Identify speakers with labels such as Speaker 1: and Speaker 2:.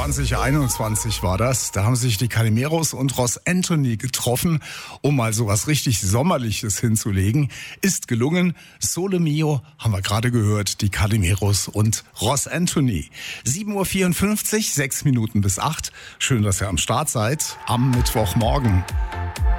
Speaker 1: 2021 war das. Da haben sich die Calimeros und Ross Anthony getroffen, um mal so was richtig Sommerliches hinzulegen. Ist gelungen. Sole Mio haben wir gerade gehört, die Calimeros und Ross Anthony. 7:54 Uhr, 6 Minuten bis 8. Schön, dass ihr am Start seid am Mittwochmorgen.